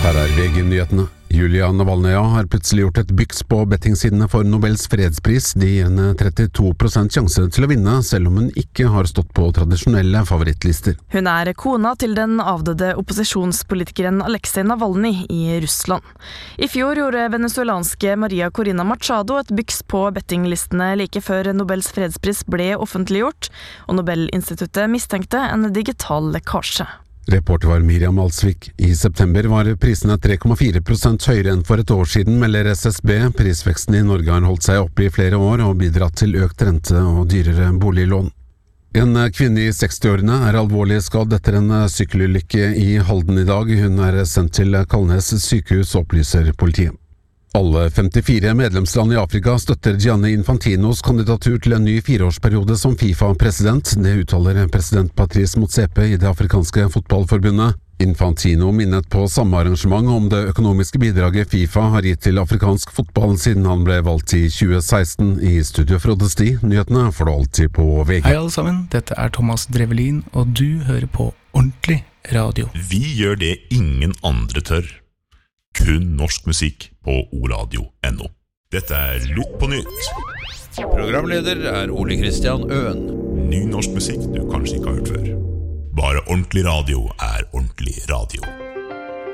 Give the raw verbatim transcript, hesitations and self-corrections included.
Her er V G-nyhetene. Julia Navalnaya har plutselig gjort et byks på bettingsidene for Nobels fredspris. De gir henne trettito prosent sjanse til å vinne, selv om hun ikke har stått på tradisjonelle favorittlister. Hun er kona til den avdøde opposisjonspolitikeren Alexei Navalny i Russland. I fjor gjorde venezuelanske Maria Corina Machado et byks på bettinglistene like før Nobels fredspris ble offentliggjort, og Nobelinstituttet mistenkte en digital lekkasje. Reporter var Miriam Alsvik. I september var prisene tre komma fire prosent høyere enn for et år siden, melder S S B. Prisveksten i Norge har holdt seg oppe i flere år og bidratt til økt rente og dyrere boliglån. En kvinne i sekstiårene er alvorlig skadd etter en sykkelulykke i Halden i dag. Hun er sendt til Kalnes sykehus, opplyser politiet. Alle femtifire medlemsland i Afrika støtter Gianni Infantinos kandidatur til en ny fireårsperiode som FIFA-president. Det uttaler president Patrice Motsepe i det afrikanske fotballforbundet. Infantino minnet på samme arrangement om det økonomiske bidraget FIFA har gitt til afrikansk fotball siden han ble valgt i tjue seksten. I studio Frode Sti, nyhetene får du alltid på V G. Hei alle sammen, dette er Thomas Drevelin, og du hører på Ordentlig Radio. Vi gjør det ingen andre tør. Kun norsk musikk på oradio punktum no. Dette er Lytt på nytt. Programleder er Ole Kristian Øen. Ny norsk musikk du kanskje ikke har hørt før. Bare ordentlig radio er ordentlig radio.